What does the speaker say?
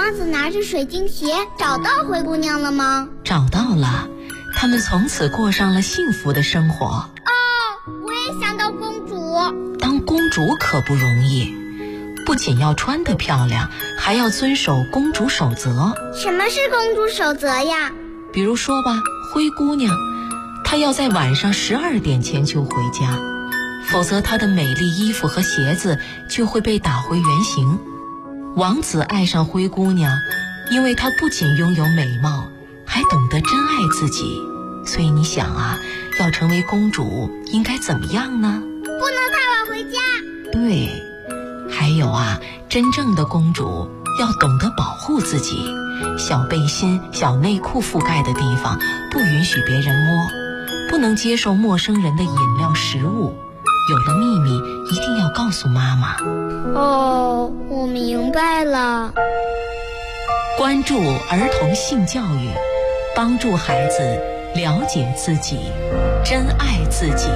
王子拿着水晶鞋找到灰姑娘了吗？ 找到了，他们从此过上了幸福的生活。 哦，我也想当公主。 当公主可不容易，不仅要穿得漂亮，还要遵守公主守则。 什么是公主守则呀？ 比如说吧，灰姑娘，她要在晚上12点前就回家，否则她的美丽衣服和鞋子就会被打回原形。王子爱上灰姑娘，因为她不仅拥有美貌，还懂得珍爱自己。所以你想啊，要成为公主应该怎么样呢？ 不能太晚回家。 对，还有啊，真正的公主要懂得保护自己，小背心、小内裤覆盖的地方不允许别人摸，不能接受陌生人的饮料、食物。有了秘密一定要告诉妈妈。 哦，我明白了。 关注儿童性教育，帮助孩子了解自己，珍爱自己。